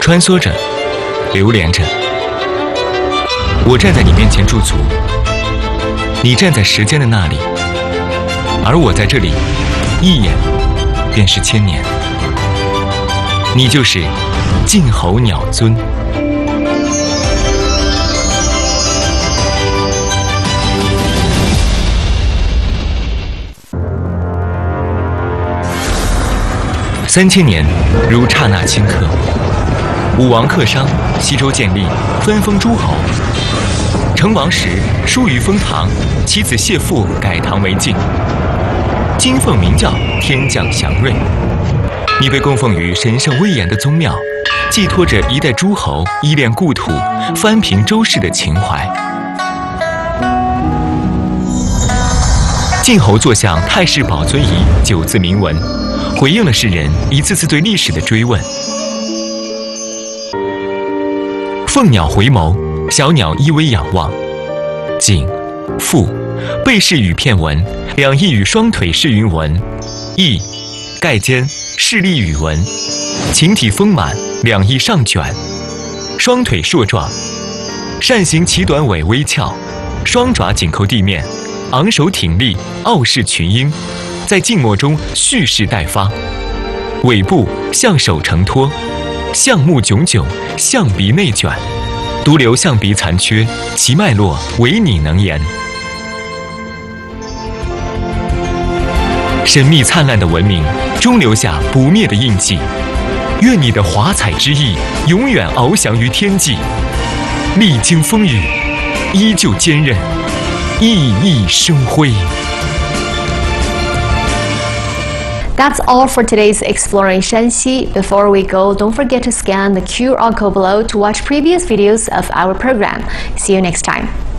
穿梭着，流连着。我站在你面前驻足，你站在时间的那里，而我在这里，一眼便是千年。你就是晋侯鸟尊。3000年如刹那顷刻，武王克商，西周建立，分封诸侯。成王时，疏于封唐，其子谢父改唐为晋。今奉明教，天降祥瑞。你被供奉于神圣威严的宗庙，寄托着一代诸侯依恋故土、翻平周世的情怀。晋侯坐像太师宝尊仪9字铭文，回应了世人一次次对历史的追问。凤鸟回眸，小鸟依偎仰望。颈、腹、背饰羽片纹，两翼与双腿饰云纹。翼、盖肩饰立羽纹。形体丰满，两翼上卷。双腿硕壮，扇形齐短尾微翘，双爪紧扣地面，昂首挺立，傲视群英，在静默中蓄势待发。尾部象首承托，象目炯炯，象鼻内卷，独留象鼻残缺，其脉络唯你能言。神秘灿烂的文明，终留下不灭的印记。愿你的华彩之翼永远翱翔于天际，历经风雨，依旧坚韧，熠熠生辉。 That's all for today's Exploring Shanxi. Before we go, don't forget to scan the QR code below to watch previous videos of our program. See you next time.